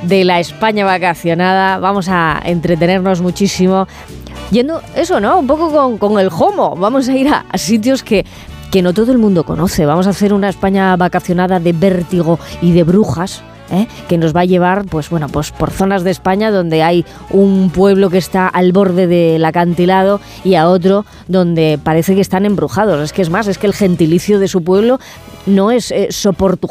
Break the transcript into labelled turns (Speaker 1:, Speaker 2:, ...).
Speaker 1: de la España vacacionada. Vamos a entretenernos muchísimo yendo, eso, ¿no? Un poco con el JOMO. Vamos a ir a sitios que no todo el mundo conoce. Vamos a hacer una España vacacionada de vértigo y de brujas, que nos va a llevar pues por zonas de España donde hay un pueblo que está al borde del acantilado y a otro donde parece que están embrujados. Es que el gentilicio de su pueblo no es Soportu